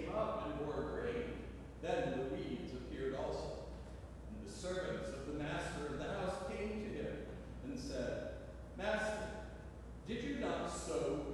came up and bore grain. Then the weeds appeared also. And the servants of the master of the house came to him and said, Master, did you not sow